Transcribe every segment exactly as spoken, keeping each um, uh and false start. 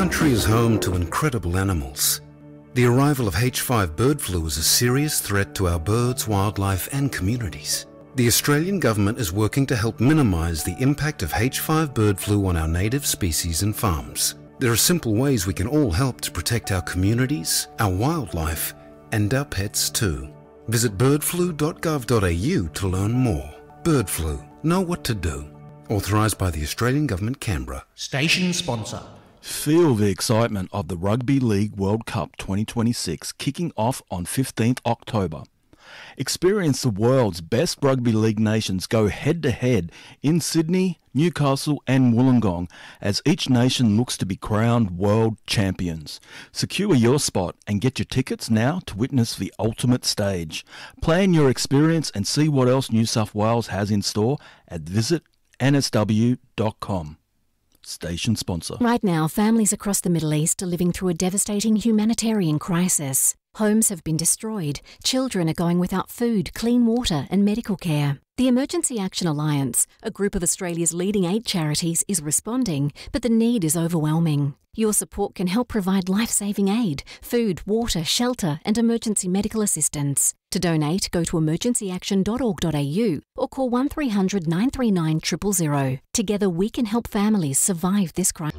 country is home to incredible animals. The arrival of H five bird flu is a serious threat to our birds, wildlife and communities. The Australian government is working to help minimise the impact of H five bird flu on our native species and farms. There are simple ways we can all help to protect our communities, our wildlife and our pets too. Visit bird flu dot gov dot a u to learn more. Bird flu. Know what to do. Authorised by the Australian Government, Canberra. Station sponsor. Feel the excitement of the Rugby League World Cup twenty twenty-six kicking off on fifteenth October. Experience the world's best rugby league nations go head-to-head in Sydney, Newcastle and Wollongong as each nation looks to be crowned world champions. Secure your spot and get your tickets now to witness the ultimate stage. Plan your experience and see what else New South Wales has in store at visit n s w dot com. Station sponsor. Right now, families across the Middle East are living through a devastating humanitarian crisis. Homes have been destroyed, children are going without food, clean water and medical care. The Emergency Action Alliance, a group of Australia's leading aid charities, is responding, but the need is overwhelming. Your support can help provide life-saving aid, food, water, shelter and emergency medical assistance. To donate, go to emergency action dot org dot a u or call one three hundred nine three nine zero zero zero. Together we can help families survive this crisis.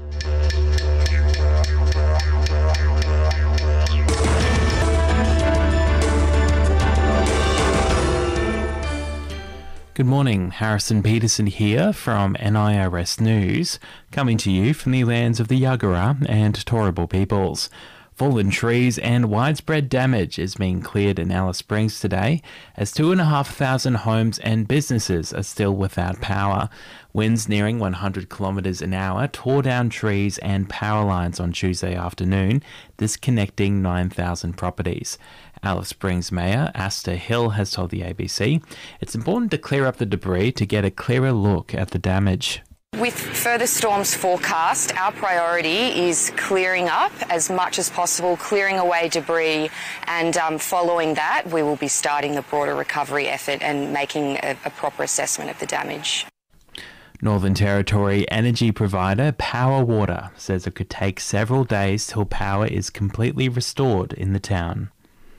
Good morning, Harrison Peterson here from N I R S News, coming to you from the lands of the Yagara and Turrbal peoples. Fallen trees and widespread damage is being cleared in Alice Springs today as two and a half thousand homes and businesses are still without power. Winds nearing one hundred kilometres an hour tore down trees and power lines on Tuesday afternoon, disconnecting nine thousand properties. Alice Springs Mayor Asta Hill has told the A B C it's important to clear up the debris to get a clearer look at the damage. With further storms forecast, our priority is clearing up as much as possible, clearing away debris, and um, following that we will be starting the broader recovery effort and making a, a proper assessment of the damage. Northern Territory energy provider Power Water says it could take several days till power is completely restored in the town.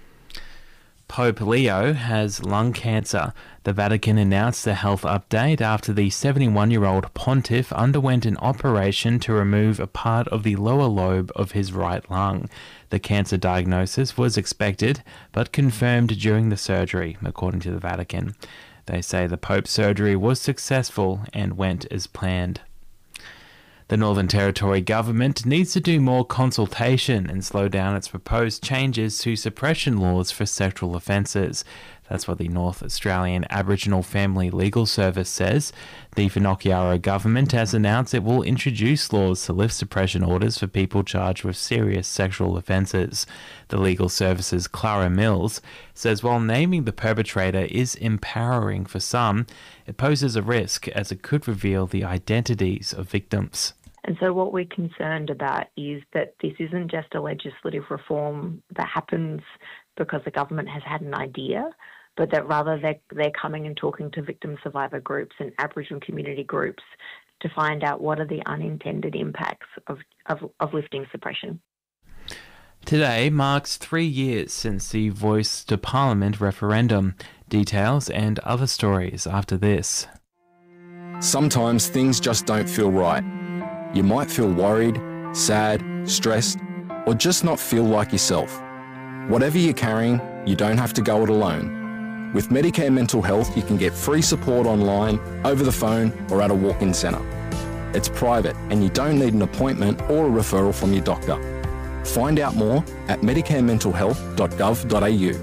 Pope Leo has lung cancer. The Vatican announced a health update after the seventy-one-year-old pontiff underwent an operation to remove a part of the lower lobe of his right lung. The cancer diagnosis was expected, but confirmed during the surgery, according to the Vatican. They say the Pope's surgery was successful and went as planned. The Northern Territory government needs to do more consultation and slow down its proposed changes to suppression laws for sexual offences. That's what the North Australian Aboriginal Family Legal Service says. The Whanakiara government has announced it will introduce laws to lift suppression orders for people charged with serious sexual offences. The Legal Service's Clara Mills says while naming the perpetrator is empowering for some, it poses a risk as it could reveal the identities of victims. And so what we're concerned about is that this isn't just a legislative reform that happens because the government has had an idea, but that rather they're, they're coming and talking to victim survivor groups and Aboriginal community groups to find out what are the unintended impacts of, of, of lifting suppression. Today marks three years since the Voice to Parliament referendum. Details and other stories after this. Sometimes things just don't feel right. You might feel worried, sad, stressed, or just not feel like yourself. Whatever you're carrying, you don't have to go it alone. With Medicare Mental Health, you can get free support online, over the phone, or at a walk-in centre. It's private, and you don't need an appointment or a referral from your doctor. Find out more at medicare mental health dot gov dot a u.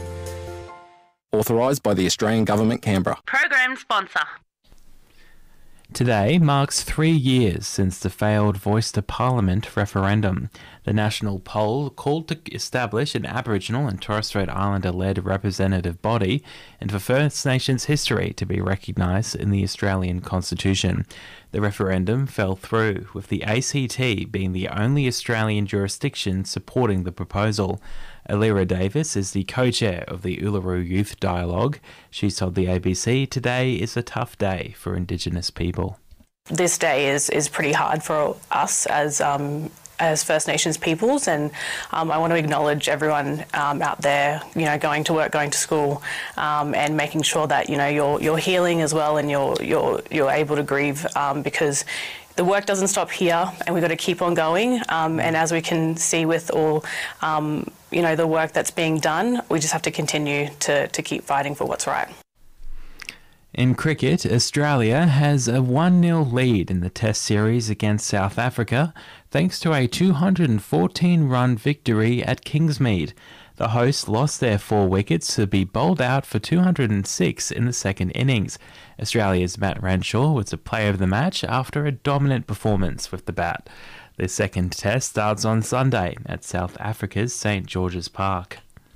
Authorised by the Australian Government, Canberra. Program sponsor. Today marks three years since the failed Voice to Parliament referendum. The national poll called to establish an Aboriginal and Torres Strait Islander-led representative body and for First Nations history to be recognised in the Australian Constitution. The referendum fell through, with the A C T being the only Australian jurisdiction supporting the proposal. Alira Davis is the co-chair of the Uluru Youth Dialogue. She's told the A B C today is a tough day for Indigenous people. This day is, is pretty hard for us as um, as First Nations peoples, and um, I want to acknowledge everyone um, out there, you know, going to work, going to school, um, and making sure that, you know, you're you're healing as well, and you're you're you're able to grieve, um, because the work doesn't stop here, and we've got to keep on going. Um, and as we can see with all, um, you know, the work that's being done, we just have to continue to to keep fighting for what's right. In cricket, Australia has a one nil lead in the Test series against South Africa thanks to a two hundred fourteen run victory at Kingsmead. The hosts lost their four wickets to be bowled out for two hundred six in the second innings. Australia's Matt Renshaw was the player of the match after a dominant performance with the bat. The second Test starts on Sunday at South Africa's St George's Park.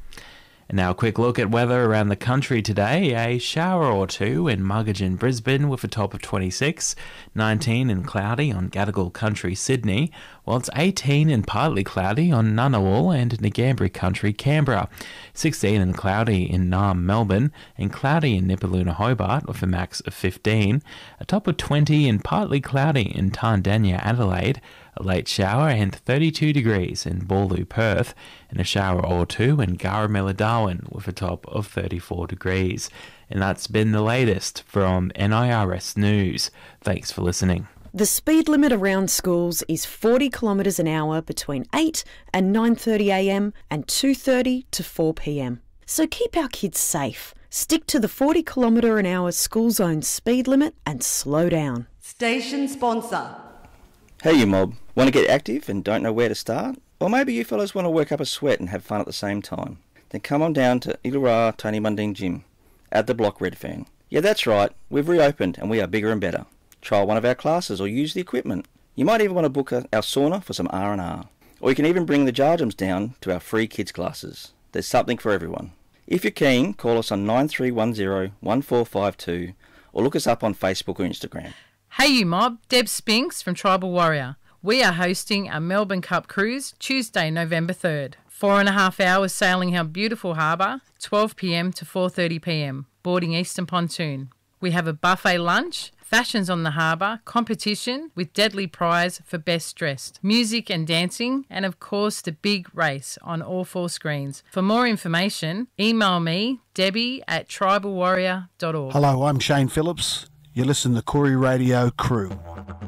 And now a quick look at weather around the country today. A shower or two in Muggeridge, Brisbane with a top of twenty-six, nineteen and cloudy on Gadigal Country, Sydney, while it's eighteen and partly cloudy on Ngunnawal and Ngambri Country, Canberra, sixteen and cloudy in Naarm, Melbourne, and cloudy in Nipaluna, Hobart with a max of fifteen, a top of twenty and partly cloudy in Tandanya, Adelaide, a late shower and thirty-two degrees in Boorloo, Perth, and a shower or two in Garamilla, Darwin with a top of thirty-four degrees. And that's been the latest from N I R S News. Thanks for listening. The speed limit around schools is forty kilometres an hour between eight and nine thirty a m and two thirty to four p m. So keep our kids safe. Stick to the forty kilometre an hour school zone speed limit and slow down. Station sponsor. Hey you mob, want to get active and don't know where to start? Or maybe you fellas want to work up a sweat and have fun at the same time? Then come on down to Illawarra Tony Mundine Gym at the Block Redfern. Yeah, that's right, we've reopened and we are bigger and better. Try one of our classes or use the equipment. You might even want to book a, our sauna for some R and R. Or you can even bring the Jarjums down to our free kids classes. There's something for everyone. If you're keen, call us on nine three one zero one four five two or look us up on Facebook or Instagram. Hey you mob, Deb Spinks from Tribal Warrior. We are hosting a Melbourne Cup cruise Tuesday, November third. Four and a half hours sailing our beautiful harbour, twelve p m to four thirty p m, boarding Eastern Pontoon. We have a buffet lunch, fashions on the harbour, competition with deadly prize for best dressed, music and dancing, and of course the big race on all four screens. For more information, email me, Debbie at tribal warrior dot org. Hello, I'm Shane Phillips. You listen to Koori Radio Crew.